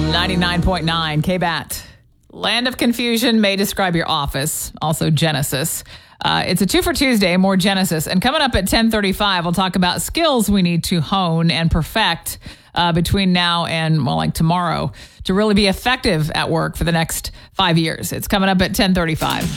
99.9 KBAT. Land of Confusion may describe your office. Also Genesis. It's a 2 for Tuesday, more Genesis. And coming up at 10:35, we'll talk about skills we need to hone and perfect between now and, tomorrow to really be effective at work for the next 5 years. It's coming up at 10:35.